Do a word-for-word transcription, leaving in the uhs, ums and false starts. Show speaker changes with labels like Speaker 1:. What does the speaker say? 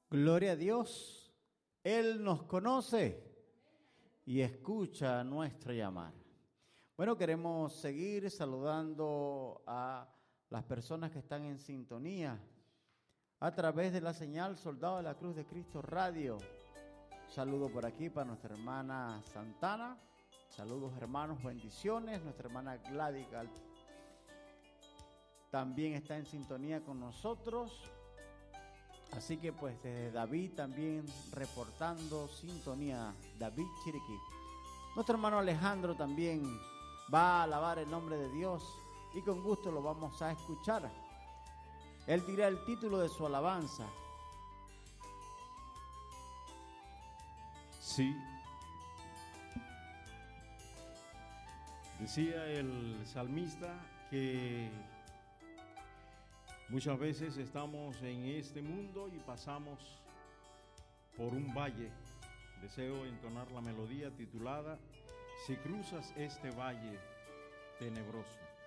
Speaker 1: Gloria a Dios, Él nos conoce y escucha nuestro llamar. Bueno, queremos seguir saludando a las personas que están en sintonía a través de la señal Soldado de la Cruz de Cristo Radio. Saludo por aquí para nuestra hermana Santana. Saludos hermanos, bendiciones. Nuestra hermana Gladys Gal también está en sintonía con nosotros. Así que pues desde David también reportando sintonía, David Chiriquí. Nuestro hermano Alejandro también va a alabar el nombre de Dios y con gusto lo vamos a escuchar. Él dirá el título de su alabanza.
Speaker 2: Sí. Decía el salmista que muchas veces estamos en este mundo y pasamos por un valle. Deseo entonar la melodía titulada Si cruzas este valle tenebroso.